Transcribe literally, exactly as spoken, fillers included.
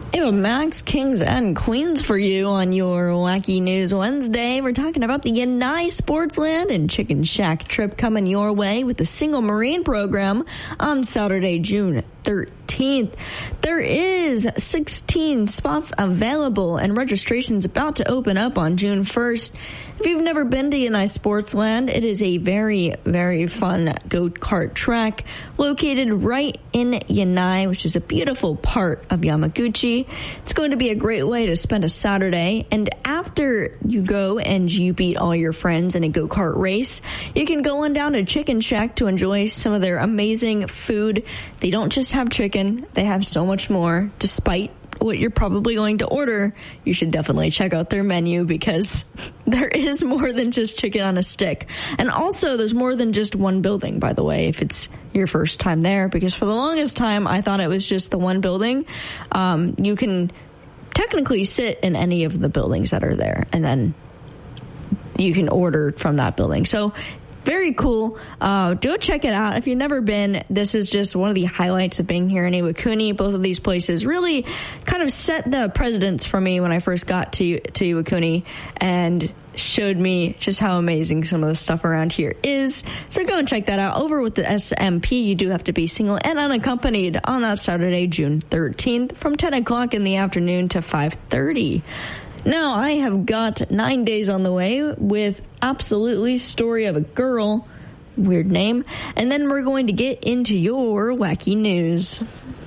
Ava Max, Kings and Queens for you on your Wacky News Wednesday. We're talking about the Yanai Sportsland and Chicken Shack trip coming your way with the Single Marine program on Saturday, June thirteenth. There is sixteen spots available and registration's about to open up on June first. If you've never been to Yanai Sportsland, it is a very, very fun go-kart track located right in Yanai, which is a beautiful part of Yamaguchi. It's going to be a great way to spend a Saturday. And after you go and you beat all your friends in a go-kart race, you can go on down to Chicken Shack to enjoy some of their amazing food. They don't just have chicken. They have so much more. Despite what you're probably going to order, you should definitely check out their menu because there is more than just chicken on a stick. And also, there's more than just one building, by the way, if it's your first time there, because for the longest time, I thought it was just the one building. Um, you can technically sit in any of the buildings that are there, and then you can order from that building. So very cool. Uh, go check it out. If you've never been, this is just one of the highlights of being here in Iwakuni. Both of these places really kind of set the precedence for me when I first got to, to Iwakuni and showed me just how amazing some of the stuff around here is. So go and check that out. Over with the S M P, you do have to be single and unaccompanied on that Saturday, June thirteenth from ten o'clock in the afternoon to five thirty. Now, I have got nine days on the way with Absolutely Story of a Girl, weird name, and then we're going to get into your wacky news.